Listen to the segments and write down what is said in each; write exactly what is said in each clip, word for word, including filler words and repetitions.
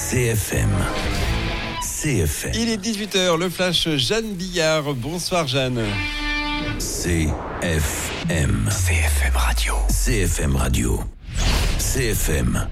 C F M. C F M. Il est dix-huit heures, le flash Jeanne Billard. Bonsoir Jeanne. C F M. C F M Radio. C F M Radio. C F M.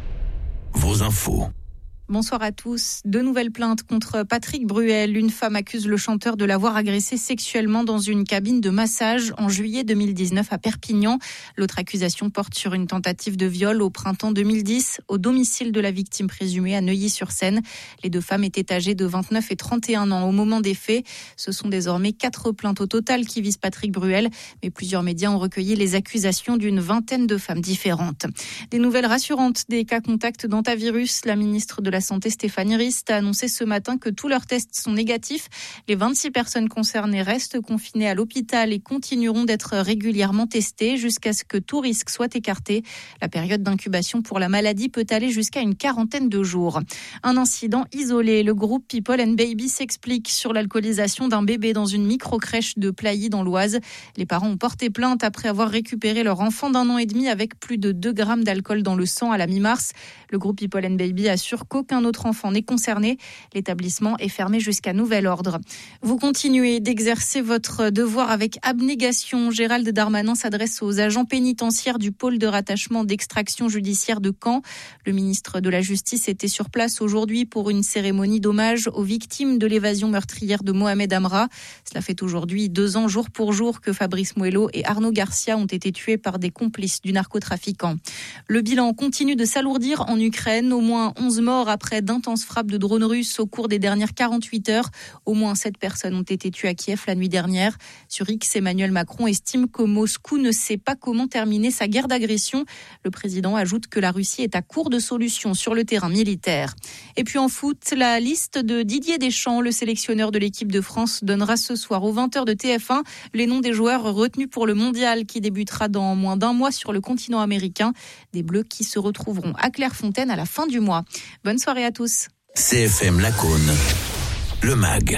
Vos infos. Bonsoir à tous. Deux nouvelles plaintes contre Patrick Bruel. Une femme accuse le chanteur de l'avoir agressé sexuellement dans une cabine de massage en juillet deux mille dix-neuf à Perpignan. L'autre accusation porte sur une tentative de viol au printemps deux mille dix au domicile de la victime présumée à Neuilly-sur-Seine. Les deux femmes étaient âgées de vingt-neuf et trente et un ans au moment des faits. Ce sont désormais quatre plaintes au total qui visent Patrick Bruel, mais plusieurs médias ont recueilli les accusations d'une vingtaine de femmes différentes. Des nouvelles rassurantes des cas contacts d'antivirus. La ministre de la Santé Stéphanie Rist a annoncé ce matin que tous leurs tests sont négatifs. Les vingt-six personnes concernées restent confinées à l'hôpital et continueront d'être régulièrement testées jusqu'à ce que tout risque soit écarté. La période d'incubation pour la maladie peut aller jusqu'à une quarantaine de jours. Un incident isolé. Le groupe People and Baby s'explique sur l'alcoolisation d'un bébé dans une micro-crèche de Plailly dans l'Oise. Les parents ont porté plainte après avoir récupéré leur enfant d'un an et demi avec plus de deux grammes d'alcool dans le sang à la mi-mars. Le groupe People and Baby assure qu'aucun autre enfant n'est concerné. L'établissement est fermé jusqu'à nouvel ordre. Vous continuez d'exercer votre devoir avec abnégation. Gérald Darmanin s'adresse aux agents pénitentiaires du pôle de rattachement d'extraction judiciaire de Caen. Le ministre de la Justice était sur place aujourd'hui pour une cérémonie d'hommage aux victimes de l'évasion meurtrière de Mohamed Amra. Cela fait aujourd'hui deux ans jour pour jour que Fabrice Muello et Arnaud Garcia ont été tués par des complices du narcotrafiquant. Le bilan continue de s'alourdir en Ukraine. Au moins onze morts après d'intenses frappes de drones russes au cours des dernières quarante-huit heures. Au moins sept personnes ont été tuées à Kiev la nuit dernière. Sur X, Emmanuel Macron estime que Moscou ne sait pas comment terminer sa guerre d'agression. Le président ajoute que la Russie est à court de solutions sur le terrain militaire. Et puis en foot, la liste de Didier Deschamps, le sélectionneur de l'équipe de France, donnera ce soir aux vingt heures de T F un les noms des joueurs retenus pour le mondial qui débutera dans moins d'un mois sur le continent américain. Des Bleus qui se retrouveront à Clairefontaine à la fin du mois. Bonne soirée à tous. C F M Lacaune, le M A G.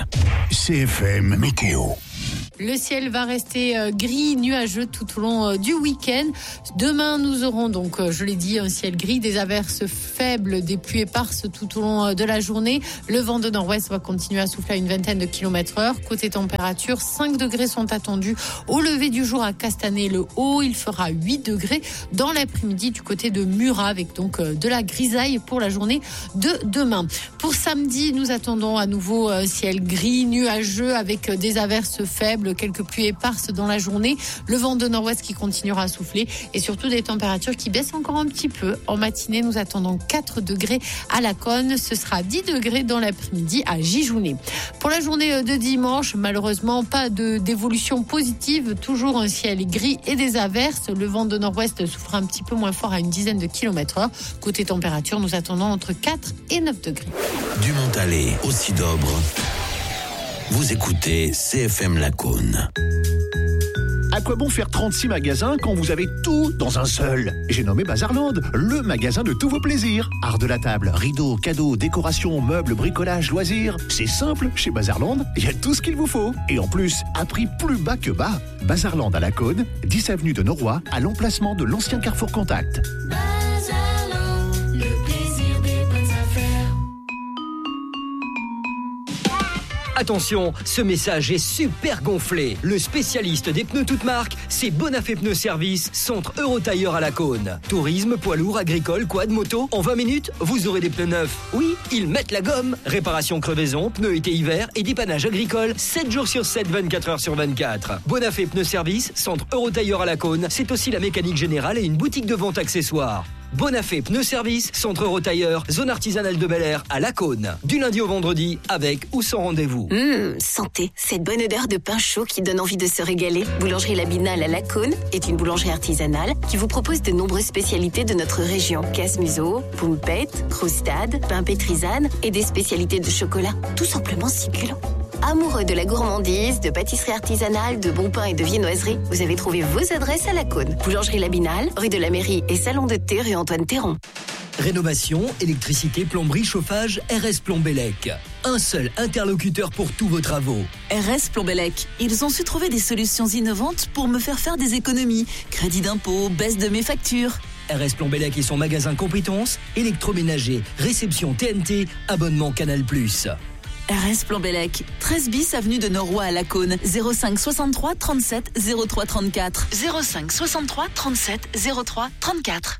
C F M Météo. Le ciel va rester gris, nuageux tout au long du week-end. Demain, nous aurons donc, je l'ai dit, un ciel gris, des averses faibles, des pluies éparses tout au long de la journée. Le vent de nord-ouest va continuer à souffler à une vingtaine de kilomètres heure. Côté température, cinq degrés sont attendus au lever du jour à Castanet-le-Haut. Il fera huit degrés dans l'après-midi du côté de Murat, avec donc de la grisaille pour la journée de demain. Pour samedi, nous attendons à nouveau ciel gris, nuageux, avec des averses faibles, quelques pluies éparses dans la journée, le vent de nord-ouest qui continuera à souffler et surtout des températures qui baissent encore un petit peu. En matinée, nous attendons quatre degrés à Laconne, ce sera dix degrés dans l'après-midi à Gijounet. Pour la journée de dimanche, malheureusement, pas de, d'évolution positive, toujours un ciel gris et des averses. Le vent de nord-ouest souffre un petit peu moins fort à une dizaine de kilomètres heure. Côté température, nous attendons entre quatre et neuf degrés. Du Montalet au Sidobre. Vous écoutez C F M Lacaune. À quoi bon faire trente-six magasins quand vous avez tout dans un seul ? J'ai nommé Bazarland, le magasin de tous vos plaisirs. Art de la table, rideaux, cadeaux, décorations, meubles, bricolage, loisirs. C'est simple, chez Bazarland, il y a tout ce qu'il vous faut. Et en plus, à prix plus bas que bas. Bazarland à Lacaune, dix avenue de Noroy, à l'emplacement de l'ancien Carrefour Contact. Attention, ce message est super gonflé. Le spécialiste des pneus toutes marques, c'est Bonafé Pneus Service, centre Eurotailleur à Lacaune. Tourisme, poids lourd, agricole, quad, moto. En vingt minutes, vous aurez des pneus neufs. Oui, ils mettent la gomme. Réparation crevaison, pneus été-hiver et dépannage agricole. sept jours sur sept, vingt-quatre heures sur vingt-quatre. Bonafé Pneus Service, centre Eurotailleur à Lacaune. C'est aussi la mécanique générale et une boutique de vente accessoires. Bonafé Pneus Service, centre Eurotailleur, zone artisanale de Bel Air à Lacaune. Du lundi au vendredi, avec ou sans rendez-vous. Mmh, santé, cette bonne odeur de pain chaud qui donne envie de se régaler. Boulangerie La Binale à Lacaune est une boulangerie artisanale qui vous propose de nombreuses spécialités de notre région. Casse-museau, poumpette, croustade, pain pétrisane et des spécialités de chocolat. Tout simplement succulent. Amoureux de la gourmandise, de pâtisserie artisanale, de bon pain et de viennoiserie, vous avez trouvé vos adresses à Lacaune. Boulangerie La Binale, rue de la Mairie et salon de thé rue Antoine Théron. Rénovation, électricité, plomberie, chauffage, R S Plombellec. Un seul interlocuteur pour tous vos travaux. R S Plombellec. Ils ont su trouver des solutions innovantes pour me faire faire des économies. Crédit d'impôt, baisse de mes factures. R S Plombellec et son magasin compétences, électroménager, réception T N T, abonnement Canal plus. R S Plombellec, treize bis avenue de Noroy à Lacaune, zéro cinq soixante-trois trente-sept zéro trois trente-quatre. zéro cinq soixante-trois trente-sept zéro trois trente-quatre.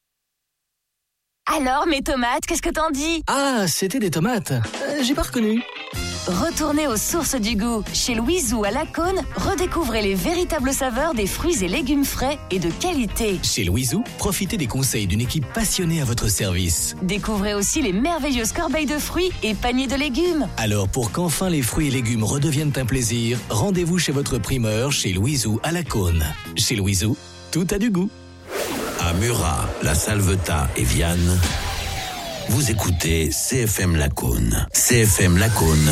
Alors, mes tomates, qu'est-ce que t'en dis? Ah, c'était des tomates. Euh, j'ai pas reconnu. Retournez aux sources du goût. Chez Louiseau à Lacaune, redécouvrez les véritables saveurs des fruits et légumes frais et de qualité. Chez Louiseau, profitez des conseils d'une équipe passionnée à votre service. Découvrez aussi les merveilleuses corbeilles de fruits et paniers de légumes. Alors, pour qu'enfin les fruits et légumes redeviennent un plaisir, rendez-vous chez votre primeur, chez Louiseau à Lacaune. Chez Louiseau, tout a du goût. À Murat, La Salvetat et Vianne, vous écoutez C F M Lacaune. C F M Lacaune,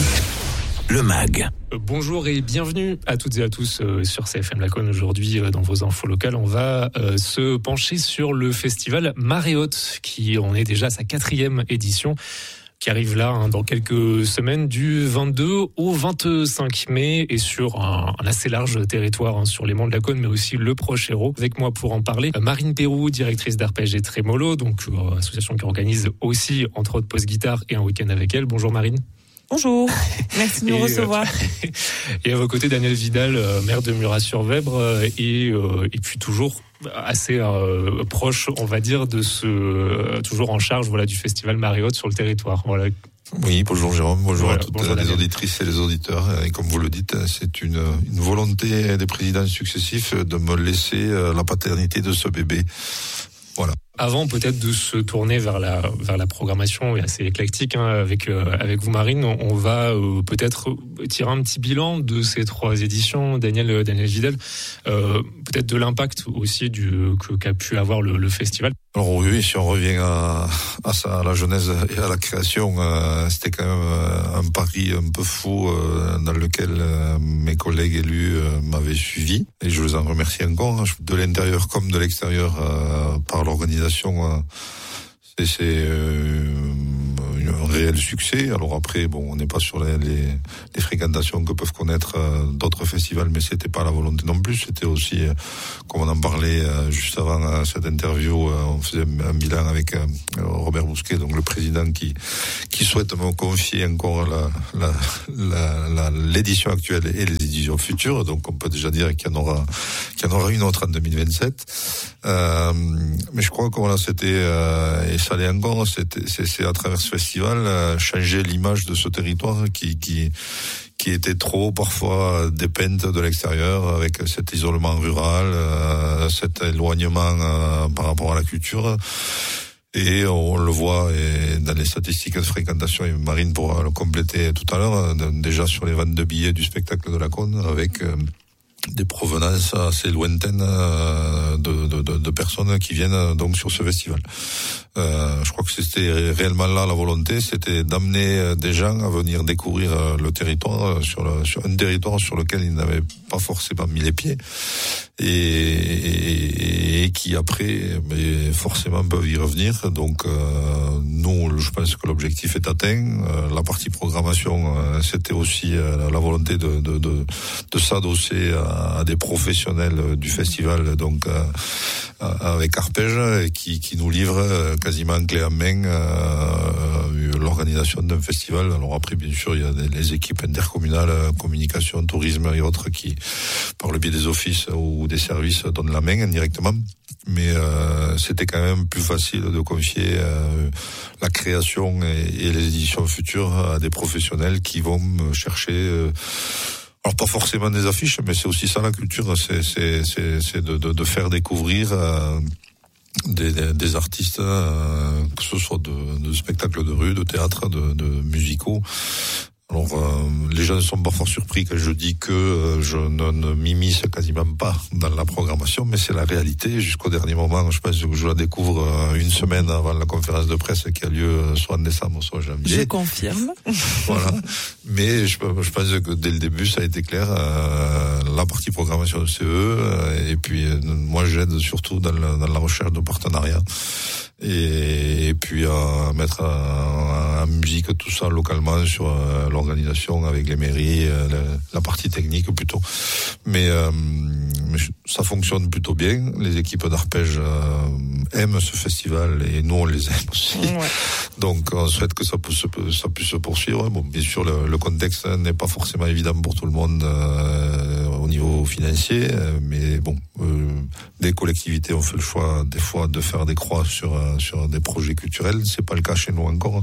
le mag. Bonjour et bienvenue à toutes et à tous euh, sur C F M Lacaune. Aujourd'hui, euh, dans vos infos locales, on va euh, se pencher sur le festival Marée Haute, qui en est déjà à sa quatrième édition, qui arrive là hein, dans quelques semaines, du vingt-deux au vingt-cinq mai, et sur un, un assez large territoire, hein, sur les monts de Lacaune, mais aussi le proche Hérault. Avec moi pour en parler, Marine Pérou, directrice d'Arpège et Trémolo, donc euh, association qui organise aussi, entre autres, Pause Guitare et un week-end avec elle. Bonjour Marine. Bonjour, merci de nous recevoir. Euh, et à vos côtés, Daniel Vidal, euh, maire de Murat-sur-Vèbre, euh, et, euh, et puis toujours assez euh, proche, on va dire, de ce euh, toujours en charge, voilà, du festival Marée Haute sur le territoire. Voilà. Oui, bonjour Jérôme, bonjour voilà, à toutes bonjour les Daniel. auditrices et les auditeurs. Et comme vous le dites, c'est une, une volonté des présidents successifs de me laisser la paternité de ce bébé. Voilà. Avant peut-être de se tourner vers la vers la programmation assez éclectique hein, avec euh, avec vous Marine, on, on va euh, peut-être tirer un petit bilan de ces trois éditions. Daniel Daniel Vidal, euh, peut-être de l'impact aussi du que qu'a pu avoir le, le festival. Alors oui, si on revient à à, ça, à la genèse et à la création, euh, c'était quand même euh, un pari un peu fou euh, dans lequel euh, mes collègues élus euh, m'avaient suivi, et je les en remercie encore, de l'intérieur comme de l'extérieur, euh, par l'organisation. C'est, c'est euh, un réel succès. Alors après, bon, on n'est pas sur les, les, les fréquentations que peuvent connaître euh, d'autres festivals, mais c'était pas la volonté non plus. C'était aussi, euh, comme on en parlait euh, juste avant euh, cette interview, euh, on faisait un, un bilan avec euh, Robert Bousquet, donc le président, qui qui souhaite me confier encore la, la, la, la, l'édition actuelle et les éditions futures. Donc on peut déjà dire qu'il y en aura qu'il y en aura une autre en deux mille vingt-sept. Euh, mais je crois que voilà, c'était euh, et ça l'est encore. C'était, c'est, c'est à travers ce festival euh, changer l'image de ce territoire qui qui qui était trop parfois dépeinte de l'extérieur, avec cet isolement rural, euh, cet éloignement euh, par rapport à la culture. Et on le voit et dans les statistiques de fréquentation, et Marine pourra le compléter tout à l'heure, déjà sur les ventes de billets du spectacle de Lacaune, avec euh, des provenances assez lointaines euh, de, de, de, de personnes qui viennent donc sur ce festival. Euh, je crois que c'était réellement là la volonté, c'était d'amener des gens à venir découvrir le territoire, sur, le, sur un territoire sur lequel ils n'avaient pas forcément mis les pieds, et, et, et qui après, mais forcément peuvent y revenir. Donc euh, nous, je pense que l'objectif est atteint. Euh, la partie programmation, euh, c'était aussi euh, la volonté de, de, de, de s'adosser à, à des professionnels du festival, donc euh, avec Arpège, qui, qui nous livre quasiment clé en main euh, l'organisation d'un festival. Alors après, bien sûr, il y a des, les équipes intercommunales, communication, tourisme et autres qui, par le biais des offices ou des services, donnent la main indirectement. Mais euh, c'était quand même plus facile de confier euh, la création et, et les éditions futures à des professionnels qui vont chercher... Euh, Alors pas forcément des affiches, mais c'est aussi ça la culture, c'est c'est c'est, c'est de, de de faire découvrir euh, des, des des artistes, euh, que ce soit de, de spectacles de rue, de théâtre, de, de musicaux. Alors euh, les gens ne sont parfois surpris quand je dis que euh, je ne, ne m'immisce quasiment pas dans la programmation, mais c'est la réalité. Jusqu'au dernier moment, je pense que je la découvre euh, une semaine avant la conférence de presse qui a lieu euh, soit en décembre, soit en janvier. Je confirme. Voilà. Mais je, je pense que dès le début, ça a été clair. Euh, la partie programmation de C E, euh, et puis euh, moi j'aide surtout dans la, dans la recherche de partenariats. Et, et puis à mettre en musique tout ça localement sur euh, l'organisation l'organisation avec les mairies, euh, la, la partie technique plutôt. Mais, euh, mais ça fonctionne plutôt bien. Les équipes d'arpège euh, aiment ce festival et nous on les aime aussi. Ouais. Donc on souhaite que ça puisse, ça puisse se poursuivre. Bon, bien sûr, le, le contexte n'est pas forcément évident pour tout le monde euh, au niveau financier, mais bon, euh, des collectivités ont fait le choix des fois de faire des croix sur sur des projets culturels. C'est pas le cas chez nous encore.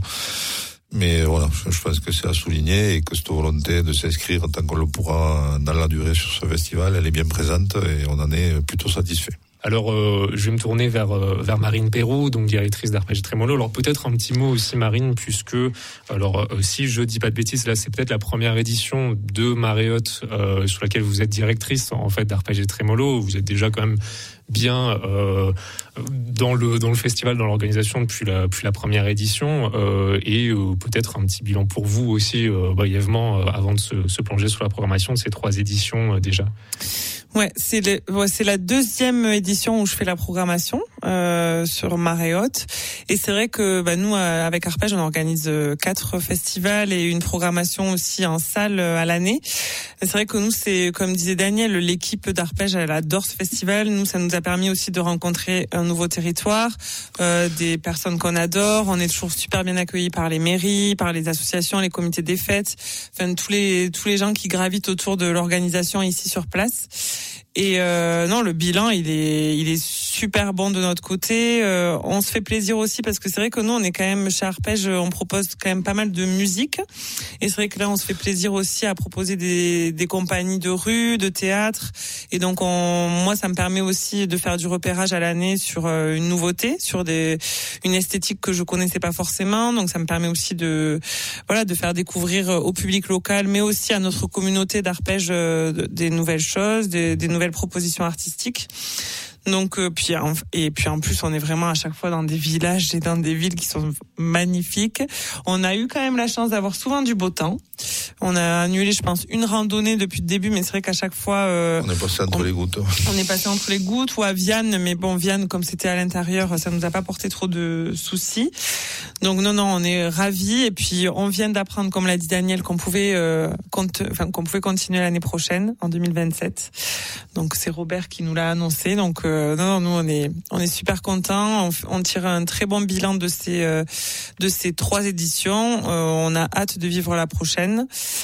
Mais voilà, je pense que c'est à souligner et que cette volonté de s'inscrire tant qu'on le pourra dans la durée sur ce festival, elle est bien présente et on en est plutôt satisfait. Alors, euh, je vais me tourner vers euh, vers Marine Perrault, donc directrice d'Arpège et Trémolo. Alors peut-être un petit mot aussi, Marine, puisque alors euh, si je dis pas de bêtises, là c'est peut-être la première édition de Maréotte euh, sur laquelle vous êtes directrice en fait d'Arpège et Trémolo. Vous êtes déjà quand même bien euh, dans le dans le festival, dans l'organisation depuis la depuis la première édition euh, et euh, peut-être un petit bilan pour vous aussi euh, brièvement euh, avant de se, se plonger sur la programmation de ces trois éditions euh, déjà. Ouais, c'est le, ouais, c'est la deuxième édition où je fais la programmation euh, sur Maréotte. Et c'est vrai que bah, nous, euh, avec Arpège, on organise euh, quatre festivals et une programmation aussi en salle euh, à l'année. Et c'est vrai que nous, c'est comme disait Daniel, l'équipe d'Arpège, elle adore ce festival. Nous, ça nous a permis aussi de rencontrer un nouveau territoire, euh, des personnes qu'on adore. On est toujours super bien accueillis par les mairies, par les associations, les comités des fêtes, enfin tous les tous les gens qui gravitent autour de l'organisation ici sur place. Et euh, non, le bilan il est il est super bon de notre côté. Euh, on se fait plaisir aussi parce que c'est vrai que nous on est quand même chez Arpège, on propose quand même pas mal de musique. Et c'est vrai que là on se fait plaisir aussi à proposer des des compagnies de rue, de théâtre. Et donc on, moi ça me permet aussi de faire du repérage à l'année sur euh, une nouveauté, sur des une esthétique que je connaissais pas forcément. Donc ça me permet aussi de voilà de faire découvrir au public local, mais aussi à notre communauté d'Arpège euh, des nouvelles choses, des, des nouvelles propositions artistiques. Donc euh, puis et puis en plus on est vraiment à chaque fois dans des villages et dans des villes qui sont magnifiques. On a eu quand même la chance d'avoir souvent du beau temps. On a annulé, je pense, une randonnée depuis le début, mais c'est vrai qu'à chaque fois euh, on est passé entre on, les gouttes. On est passé entre les gouttes ou à Vianne, mais bon Vianne comme c'était à l'intérieur, ça nous a pas porté trop de soucis. Donc non non, on est ravis et puis on vient d'apprendre, comme l'a dit Daniel, qu'on pouvait euh, compte, enfin qu'on pouvait continuer l'année prochaine en deux mille vingt-sept. Donc c'est Robert qui nous l'a annoncé. Donc euh, non non, nous on est on est super contents. On, on tire un très bon bilan de ces euh, de ces trois éditions. Euh, on a hâte de vivre la prochaine.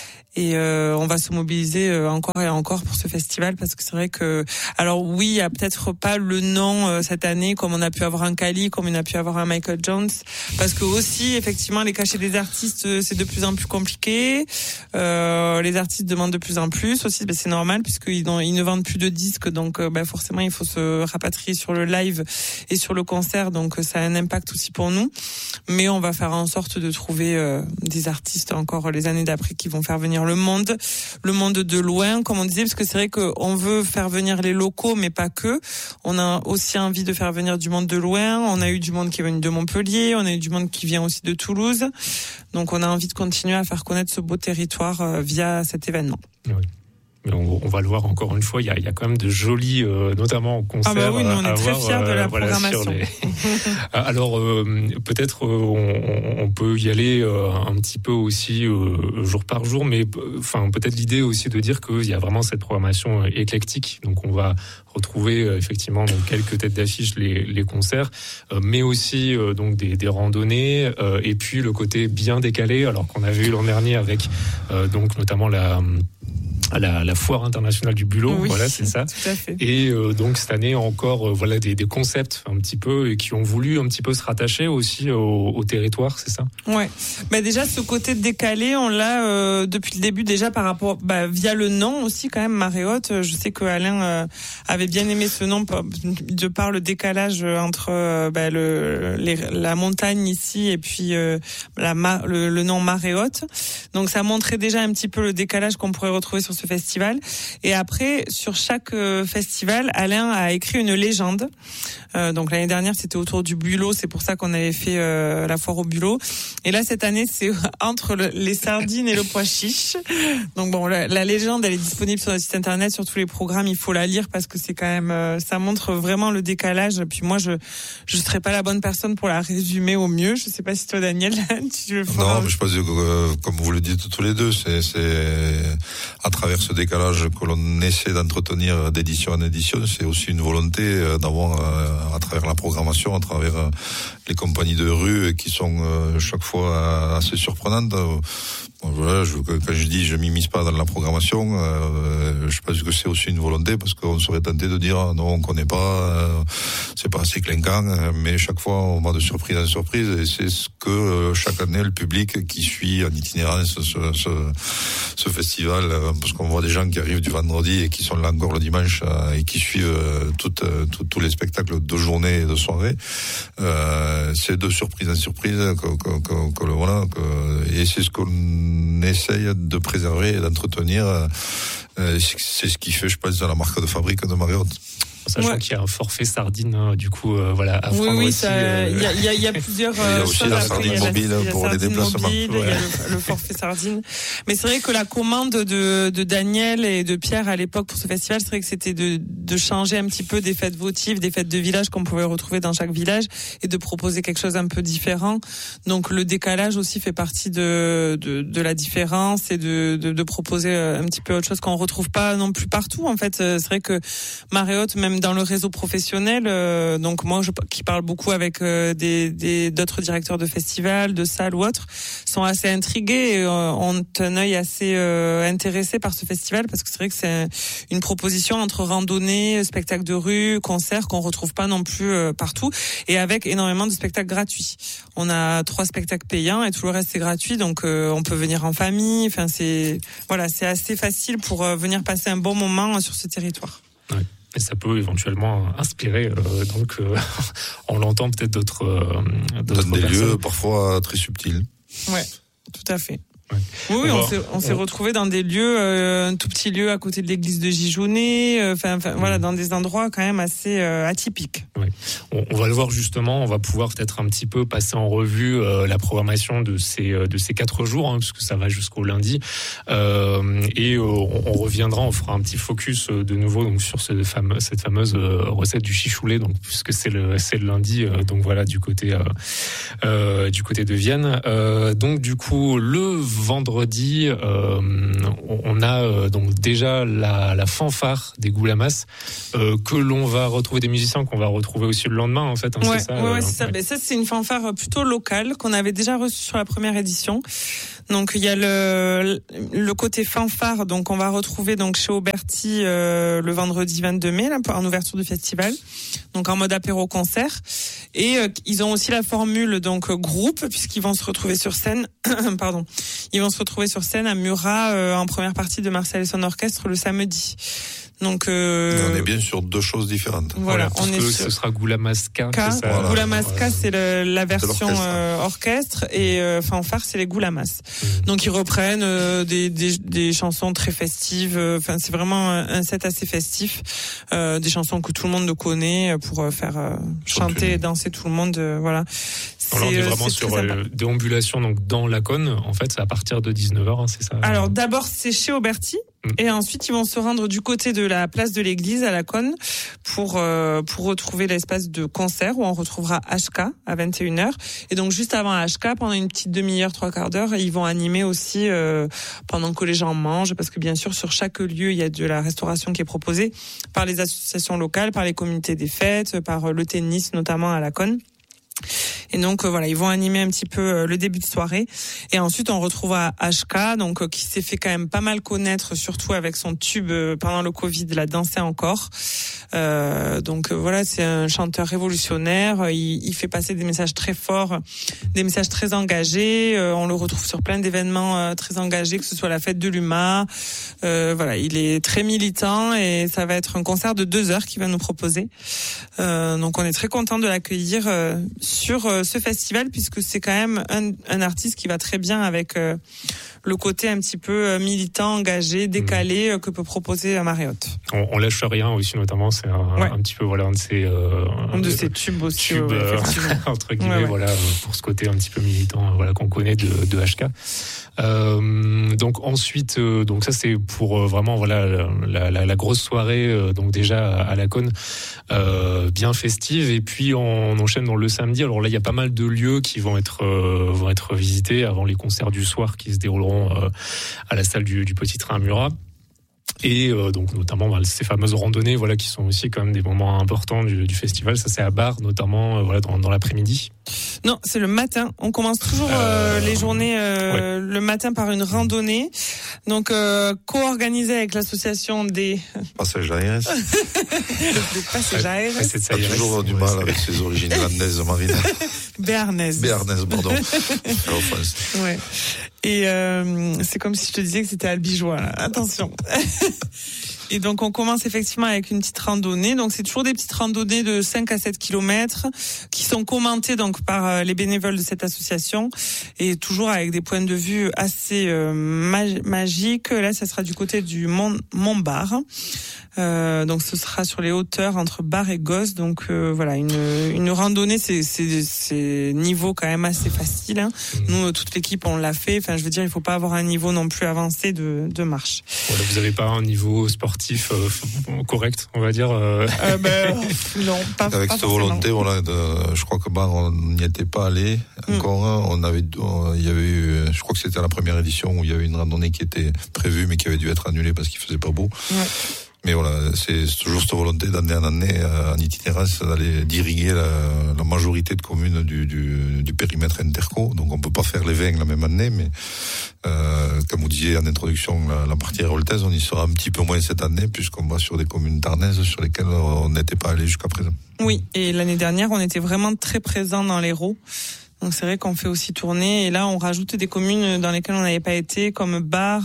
Et euh, on va se mobiliser euh, encore et encore pour ce festival parce que c'est vrai que alors oui, il y a peut-être pas le nom euh, cette année comme on a pu avoir un Kali, comme on a pu avoir un Michael Jones, parce que aussi effectivement les cachets des artistes euh, c'est de plus en plus compliqué. Euh, les artistes demandent de plus en plus aussi, ben, c'est normal puisqu'ils ils ne vendent plus de disques, donc euh, ben, forcément il faut se rapatrier sur le live et sur le concert, donc euh, ça a un impact aussi pour nous. Mais on va faire en sorte de trouver euh, des artistes encore les années d'après qui vont faire venir le monde, le monde de loin, comme on disait, parce que c'est vrai qu'on veut faire venir les locaux, mais pas que. On a aussi envie de faire venir du monde de loin. On a eu du monde qui est venu de Montpellier, on a eu du monde qui vient aussi de Toulouse. Donc on a envie de continuer à faire connaître ce beau territoire euh, via cet événement. Oui. Mais on, on va le voir encore une fois, il y a, il y a quand même de jolis, euh, notamment concerts. Ah bah oui, nous on est très voir, fiers de la euh, programmation. Voilà, les... Alors euh, peut-être euh, on, on peut y aller euh, un petit peu aussi euh, jour par jour, mais enfin peut-être l'idée aussi de dire qu'il y a vraiment cette programmation éclectique. Donc on va retrouver euh, effectivement donc quelques têtes d'affiche, les, les concerts, euh, mais aussi euh, donc des, des randonnées euh, et puis le côté bien décalé, alors qu'on avait eu l'an dernier avec euh, donc notamment la La, la foire internationale du bulot, oui, voilà, c'est ça. Tout à fait. Et euh, donc cette année encore, euh, voilà des, des concepts un petit peu et qui ont voulu un petit peu se rattacher aussi au, au territoire, c'est ça. Ouais. Bah déjà ce côté décalé, on l'a euh, depuis le début déjà par rapport, bah, via le nom aussi quand même Maréotte. Je sais que Alain euh, avait bien aimé ce nom de par le décalage entre euh, bah, le les, la montagne ici et puis euh, la le, le nom Maréotte. Donc ça montrait déjà un petit peu le décalage qu'on pourrait retrouver sur ce festival. Et après, sur chaque euh, festival, Alain a écrit une légende. Euh, donc l'année dernière, c'était autour du bulot, c'est pour ça qu'on avait fait euh, la foire au bulot. Et là, cette année, c'est entre le, les sardines et le pois chiche. Donc bon, la, la légende, elle est disponible sur le site internet, sur tous les programmes. Il faut la lire parce que c'est quand même, euh, ça montre vraiment le décalage. Puis moi, je je serais pas la bonne personne pour la résumer au mieux. Je sais pas si toi, Daniel, tu veux faire... Non, mais je pense que euh, comme vous le dites tous les deux, c'est c'est à travers ce décalage que l'on essaie d'entretenir d'édition en édition. C'est aussi une volonté euh, d'avoir euh, à travers la programmation, à travers euh, les compagnies de rue qui sont euh, chaque fois assez surprenantes. Bon, voilà, je, quand je dis je m'immisce pas dans la programmation, euh, je pense que c'est aussi une volonté parce qu'on serait tenté de dire ah, non, on connaît pas, euh, c'est pas assez clinquant, mais chaque fois on va de surprise en surprise et c'est ce que euh, chaque année le public qui suit en itinérance ce, ce, ce festival, euh, parce qu'on voit des gens qui arrivent du vendredi et qui sont là encore le dimanche euh, et qui suivent euh, toutes, euh, tout, tous les spectacles de journée et de soirée. Euh, c'est de surprise en surprise que, que, que, que voilà, que, et c'est ce qu'on on essaye de préserver et d'entretenir. Euh, c'est ce qui fait, je pense, la marque de fabrique de Marriott. Sachant ouais. qu'il y a un forfait sardine, hein, du coup, euh, voilà, à oui, prendre oui, aussi. Il euh... y, a, y, a, y a plusieurs. Il y a aussi la sardine après, mobile la, pour les déplacements. Il ouais. y a le, le forfait sardine. Mais c'est vrai que la commande de, de Daniel et de Pierre à l'époque pour ce festival, c'est vrai que c'était de, de changer un petit peu des fêtes votives, des fêtes de village qu'on pouvait retrouver dans chaque village et de proposer quelque chose un peu différent. Donc le décalage aussi fait partie de, de, de la différence et de, de, de proposer un petit peu autre chose qu'on retrouve pas non plus partout. En fait, c'est vrai que Marriott, même dans le réseau professionnel, euh, donc moi je, qui parle beaucoup avec euh, des, des d'autres directeurs de festivals, de salles ou autres, sont assez intrigués et euh, ont un œil assez euh, intéressé par ce festival parce que c'est vrai que c'est une proposition entre randonnée, spectacle de rue, concert qu'on retrouve pas non plus euh, partout et avec énormément de spectacles gratuits. On a trois spectacles payants et tout le reste c'est gratuit, donc euh, on peut venir en famille. Enfin c'est voilà, c'est assez facile pour euh, venir passer un bon moment sur ce territoire. Ouais. Et ça peut éventuellement inspirer, euh, donc euh, on l'entend peut-être d'autres, euh, d'autres dans des personnes. lieux parfois très subtils. Ouais, tout à fait. Ouais. Oui, oui, on, on s'est, on s'est retrouvés dans des lieux, euh, un tout petit lieu à côté de l'église de Gijounet, enfin, euh, mmh. voilà, dans des endroits quand même assez euh, atypiques. Oui. On, on va le voir justement, on va pouvoir peut-être un petit peu passer en revue euh, la programmation de ces de ces quatre jours, hein, parce que ça va jusqu'au lundi, euh, et euh, on, on reviendra, on fera un petit focus euh, de nouveau donc sur ce fameux, cette fameuse euh, recette du chichoulet, donc puisque c'est le c'est le lundi, euh, donc voilà du côté euh, euh, du côté de Vienne. Euh, donc du coup le vendredi, euh, on a euh, donc déjà la, la fanfare des Goulamas euh, que l'on va retrouver, des musiciens qu'on va retrouver aussi le lendemain en fait. Hein, ouais, c'est ça, ouais, euh, c'est ça. Ouais. Ben, ça c'est une fanfare plutôt locale qu'on avait déjà reçue sur la première édition. Donc il y a le le côté fanfare, donc on va retrouver donc chez Auberti euh, le vendredi vingt-deux mai là, en ouverture du festival, donc en mode apéro concert. Et euh, ils ont aussi la formule donc groupe puisqu'ils vont se retrouver sur scène. Pardon, ils vont se retrouver sur scène à Murat euh, en première partie de Marcel et son orchestre le samedi. Donc euh, on est bien sur deux choses différentes. Voilà, voilà on est sur... ce sera Goulamaska. C'est ça. Voilà. Goulamaska, c'est le, la version euh, orchestre et euh, fanfare, c'est les Goulamas. Mmh. Donc ils reprennent euh, des, des des chansons très festives. Enfin, euh, c'est vraiment un, un set assez festif, euh, des chansons que tout le monde connaît pour euh, faire euh, chanter et danser tout le monde. Euh, voilà. Alors, on est vraiment sur euh, déambulation donc dans la Cône. En fait, c'est à partir de dix-neuf heures, hein, c'est ça. Alors d'abord c'est chez Auberti. Et ensuite, ils vont se rendre du côté de la place de l'église à la Cône pour euh, pour retrouver l'espace de concert où on retrouvera H K à vingt et une heures. Et donc juste avant H K, pendant une petite demi-heure, trois quarts d'heure, ils vont animer aussi euh, pendant que les gens mangent, parce que bien sûr sur chaque lieu il y a de la restauration qui est proposée par les associations locales, par les communautés des fêtes, par le tennis notamment à la Cône. Et donc euh, voilà, ils vont animer un petit peu euh, le début de soirée. Et ensuite, on retrouve à H K, donc euh, qui s'est fait quand même pas mal connaître, surtout avec son tube euh, pendant le Covid, la danser encore. Euh, donc euh, voilà, c'est un chanteur révolutionnaire. Il, il fait passer des messages très forts, des messages très engagés. Euh, on le retrouve sur plein d'événements euh, très engagés, que ce soit la fête de l'U M A. Euh, voilà, il est très militant et ça va être un concert de deux heures qu'il va nous proposer. Euh, donc on est très content de l'accueillir euh, sur euh, ce festival, puisque c'est quand même un, un artiste qui va très bien avec euh, le côté un petit peu militant, engagé, décalé mmh. que peut proposer Mariotte. On, on lâche rien aussi, notamment, c'est un, ouais. un petit peu voilà un de ces euh, un de ces tubes aussi, tubes, ouais, euh, entre guillemets, ouais, ouais. voilà pour ce côté un petit peu militant, voilà qu'on connaît de, de H K. Euh, donc ensuite, euh, donc ça c'est pour euh, vraiment voilà la, la, la grosse soirée, euh, donc déjà à la Cône, euh, bien festive. Et puis on enchaîne dans le samedi. Alors là il y a pas mal de lieux qui vont être euh, vont être visités avant les concerts du soir qui se dérouleront euh, à la salle du, du Petit Train à Murat. Et euh, donc notamment bah, ces fameuses randonnées, voilà, qui sont aussi quand même des moments importants du, du festival. Ça c'est à Bar, notamment euh, voilà dans, dans l'après-midi. Non, c'est le matin. On commence toujours euh, les journées euh, ouais. le matin par une randonnée. Donc euh, co-organisée avec l'association des Passage Aires. des Passage Aires. On a toujours du mal avec ses origines landaises, Marina. Béarnaises. Béarnaises, pardon. Ouais. Et euh, c'est comme si je te disais que c'était albigeois. Là. Attention. Et donc on commence effectivement avec une petite randonnée. Donc c'est toujours des petites randonnées de cinq à sept kilomètres qui sont commentées donc par les bénévoles de cette association et toujours avec des points de vue assez euh, mag- magiques. Là, ça sera du côté du Mont Montbar. Euh, donc ce sera sur les hauteurs entre Bar et Gosse. Donc euh, voilà, une une randonnée, c'est c'est c'est niveau quand même assez facile. Hein. Nous, toute l'équipe, on l'a fait. Enfin, je veux dire, il faut pas avoir un niveau non plus avancé de de marche. Voilà, vous avez pas un niveau sportif euh, correct, on va dire. Euh... Euh, ben, non, pas. Avec pas cette forcément. volonté, voilà, de, je crois que Bar, on n'y était pas allé encore. Mm. On avait, il y avait eu, je crois que c'était la première édition où il y avait une randonnée qui était prévue mais qui avait dû être annulée parce qu'il faisait pas beau. Ouais. Mais voilà, c'est toujours cette volonté d'année en année, en itinérance, d'aller d'irriguer la, la majorité de communes du, du, du périmètre interco. Donc on peut pas faire les vingt la même année, mais euh, comme vous disiez en introduction, la, la partie héroltaise, on y sera un petit peu moins cette année, puisqu'on va sur des communes tarnaises sur lesquelles on n'était pas allé jusqu'à présent. Oui, et l'année dernière, on était vraiment très présents dans l'Hérault. Donc c'est vrai qu'on fait aussi tourner, et là on rajoute des communes dans lesquelles on n'avait pas été, comme Bar.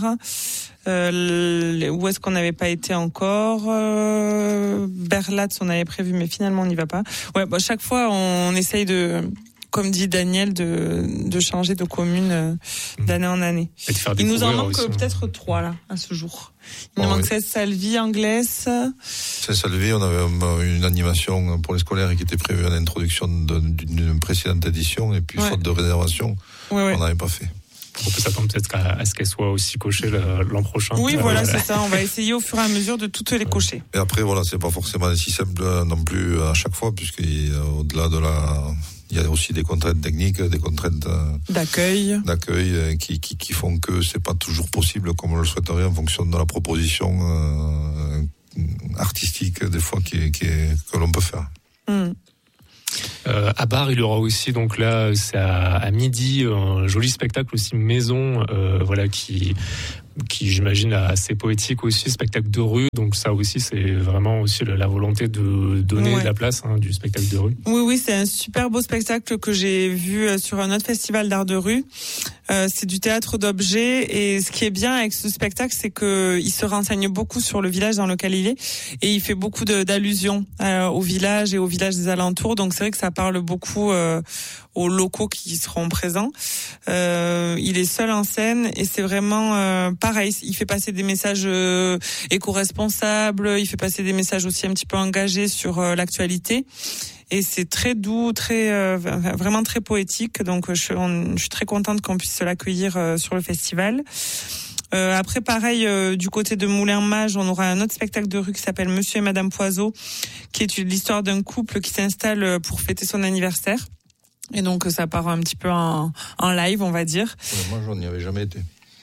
Euh, où est-ce qu'on n'avait pas été encore euh, Berlatz, on avait prévu, mais finalement on n'y va pas. Ouais, bah, chaque fois on essaye de, comme dit Daniel, de, de changer de commune euh, d'année en année. Il nous en manque aussi, peut-être trois là à ce jour. Il nous oh, manque oui. Salvi, Anglaise. Salvi, on avait une animation pour les scolaires qui était prévue en introduction d'une précédente édition, et puis ouais. faute de réservation, ouais, ouais. on n'avait pas fait. On peut s'attendre peut-être à, à ce qu'elle soit aussi cochée l'an prochain. Oui, voilà, euh, c'est ça. On va essayer au fur et à mesure de toutes les cocher. Et après, voilà, c'est pas forcément si simple non plus à chaque fois, puisqu'au-delà de la, il y a aussi des contraintes techniques, des contraintes d'accueil, d'accueil qui, qui, qui font que c'est pas toujours possible comme on le souhaiterait en fonction de la proposition euh, artistique des fois qui, qui que l'on peut faire. Mmh. Euh, à Bar, il y aura aussi donc là, c'est à, à midi, un joli spectacle aussi maison, euh, voilà qui qui j'imagine assez poétique aussi, spectacle de rue. Donc ça aussi c'est vraiment aussi la, la volonté de donner ouais. de la place hein, du spectacle de rue. Oui oui, c'est un super beau spectacle que j'ai vu sur un autre festival d'art de rue. Euh, c'est du théâtre d'objets, et ce qui est bien avec ce spectacle, c'est que il se renseigne beaucoup sur le village dans lequel il est, et il fait beaucoup de, d'allusions euh, au village et au village des alentours. Donc c'est vrai que ça parle beaucoup euh, aux locaux qui seront présents. Euh, il est seul en scène, et c'est vraiment euh, pareil. Il fait passer des messages euh, éco-responsables, il fait passer des messages aussi un petit peu engagés sur euh, l'actualité. Et c'est très doux, très euh, vraiment très poétique. Donc je, on, je suis très contente qu'on puisse l'accueillir euh, sur le festival. Euh, après, pareil, euh, du côté de Moulin-Mage, on aura un autre spectacle de rue qui s'appelle Monsieur et Madame Poiseau, qui est l'histoire d'un couple qui s'installe pour fêter son anniversaire. Et donc ça part un petit peu en, en live, on va dire. Moi, je n'y avais jamais été.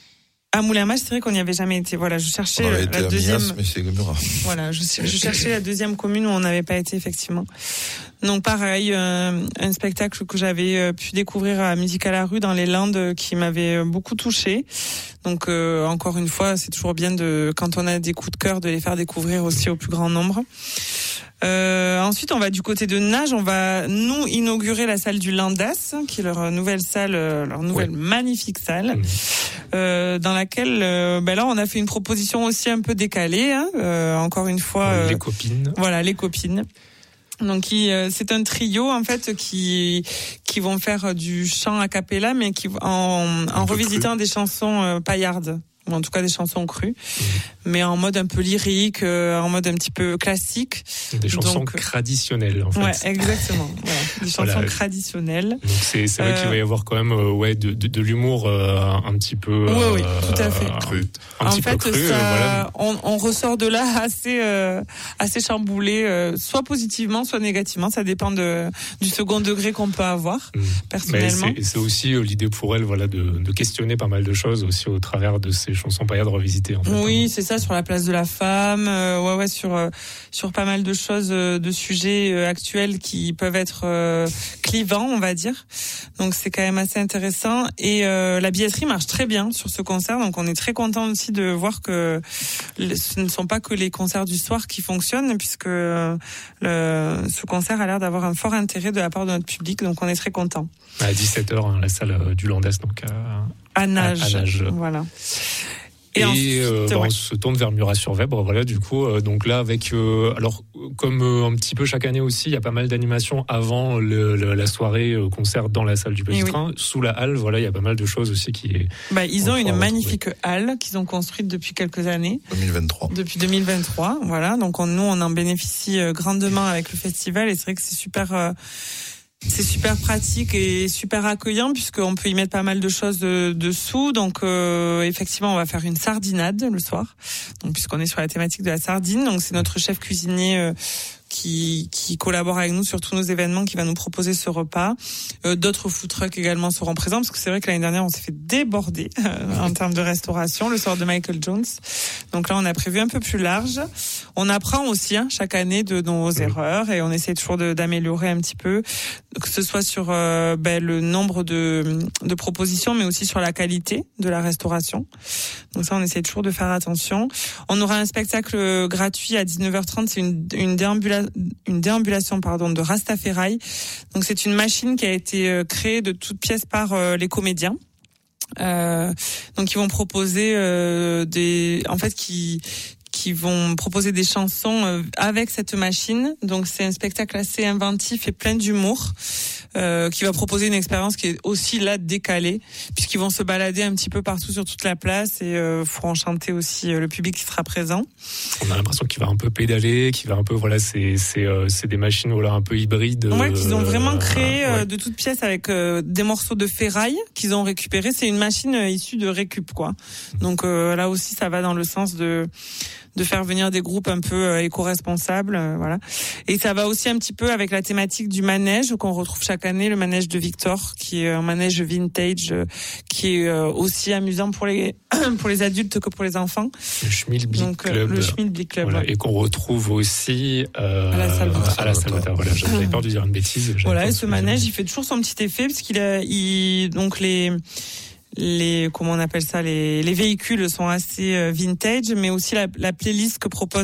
À Moulin-Mage, c'est vrai qu'on n'y avait jamais été. Voilà, je cherchais on avait la été deuxième. À Mias, mais c'est Murat. Voilà, je, je cherchais la deuxième commune où on n'avait pas été effectivement. Donc pareil, euh, un spectacle que j'avais pu découvrir à Musique à la rue dans les Landes qui m'avait beaucoup touchée. Donc euh, encore une fois, c'est toujours bien de, quand on a des coups de cœur, de les faire découvrir aussi au plus grand nombre. Euh, ensuite, on va du côté de Nage. On va nous inaugurer la salle du Landas, qui est leur nouvelle salle, leur nouvelle ouais. magnifique salle, mmh. euh, dans laquelle, euh, ben là, on a fait une proposition aussi un peu décalée. Hein, euh, encore une fois, euh, euh, les copines. Voilà, les copines. Donc il, euh, c'est un trio en fait qui qui vont faire du chant a cappella, mais qui en, en revisitant des chansons euh, paillardes. Ou en tout cas des chansons crues, mmh. mais en mode un peu lyrique, euh, en mode un petit peu classique. Des chansons Donc, traditionnelles, en fait. Ouais, exactement. Voilà. Des chansons voilà. traditionnelles. Donc c'est, c'est vrai euh... qu'il va y avoir quand même euh, ouais, de, de, de l'humour euh, un petit peu... Oui, euh, oui, tout à fait. Cru. Un en petit fait, peu cru, ça, euh, voilà. on, on ressort de là assez, euh, assez chamboulé, euh, soit positivement, soit négativement. Ça dépend de, du second degré qu'on peut avoir, mmh. personnellement. Mais c'est, c'est aussi euh, l'idée pour elle voilà, de, de questionner pas mal de choses aussi au travers de ces chansons paillardes revisitées. En fait, oui, hein. c'est ça, sur la place de la femme, euh, ouais, ouais, sur euh, sur pas mal de choses, euh, de sujets euh, actuels qui peuvent être euh, clivants, on va dire. Donc c'est quand même assez intéressant. Et euh, la billetterie marche très bien sur ce concert, donc on est très content aussi de voir que ce ne sont pas que les concerts du soir qui fonctionnent, puisque euh, le, ce concert a l'air d'avoir un fort intérêt de la part de notre public, donc on est très content. À dix-sept heures, hein, la salle du Landès, donc à, à Nage, à, à Nage. Voilà. Et, et ensuite, euh, bah, ouais. on se tourne vers Murat-sur-Vèbre, voilà. Du coup, euh, donc là, avec euh, alors comme euh, un petit peu chaque année aussi, il y a pas mal d'animations avant le, le, la soirée euh, concert dans la salle du Petit Train, oui. Sous la halle. Voilà, il y a pas mal de choses aussi qui. Bah, ils ont une magnifique halle qu'ils ont construite depuis quelques années. deux mille vingt-trois Depuis deux mille vingt-trois, voilà. Donc on, nous, on en bénéficie euh, grandement avec le festival, et c'est vrai que c'est super. Euh, C'est super pratique et super accueillant, puisqu'on peut y mettre pas mal de choses de, dessous. Donc euh, effectivement, on va faire une sardinade le soir, donc puisqu'on est sur la thématique de la sardine. Donc c'est notre chef cuisinier euh, qui qui collabore avec nous sur tous nos événements, qui va nous proposer ce repas. Euh, d'autres food trucks également seront présents, parce que c'est vrai que l'année dernière on s'est fait déborder euh, en termes de restauration le soir de Michael Jones. Donc là on a prévu un peu plus large. On apprend aussi hein, chaque année de nos mmh. erreurs, et on essaie toujours de, d'améliorer un petit peu, que ce soit sur euh, ben, le nombre de de propositions, mais aussi sur la qualité de la restauration. Donc ça on essaie toujours de faire attention. On aura un spectacle gratuit à dix-neuf heures trente, c'est une une déambulation une déambulation pardon de Rastafari. Donc c'est une machine qui a été créée de toutes pièces par euh, les comédiens. Euh, donc ils vont proposer euh, des en fait qui qui vont proposer des chansons avec cette machine. Donc c'est un spectacle assez inventif et plein d'humour, euh, qui va proposer une expérience qui est aussi là décalée, puisqu'ils vont se balader un petit peu partout sur toute la place, et euh, feront chanter aussi le public qui sera présent. On a l'impression qu'il va un peu pédaler, qu'il va un peu voilà, c'est c'est euh, c'est des machines voilà un peu hybrides. Ouais, qu'ils ont vraiment créé euh, ouais. euh, de toutes pièces avec euh, des morceaux de ferraille qu'ils ont récupérés. C'est une machine euh, issue de récup, quoi. Donc euh, là aussi, ça va dans le sens de de faire venir des groupes un peu euh, éco-responsables, euh, voilà. Et ça va aussi un petit peu avec la thématique du manège qu'on retrouve chaque année, le manège de Victor, qui est un manège vintage, euh, qui est euh, aussi amusant pour les pour les adultes que pour les enfants. Le Schmilblick Donc, Club. Le Schmilblick Club. Voilà, et qu'on retrouve aussi euh, à la Salvetat. À la Salvetat. Voilà, j'avais peur de dire une bêtise. Voilà, et ce manège, il fait toujours son petit effet, parce qu'il a, il, donc les les comment on appelle ça, les les véhicules sont assez vintage, mais aussi la, la playlist que propose